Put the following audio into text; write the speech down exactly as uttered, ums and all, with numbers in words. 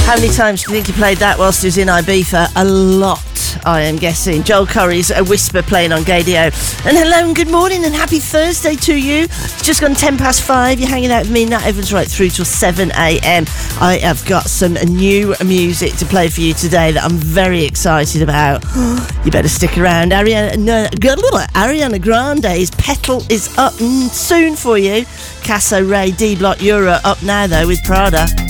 How many times do you think he played that whilst he was in Ibiza? A lot, I am guessing. Joel Corry's A Whisper playing on Gadio. And hello and good morning and happy Thursday to you. It's just gone ten past five. You're hanging out with me, Nat Evans, right through till seven a.m. I have got some new music to play for you today that I'm very excited about. You better stick around. Ariana, no, Ariana Grande's Petal is up soon for you. Casso Ray, D-Block Euro up now though with Prada.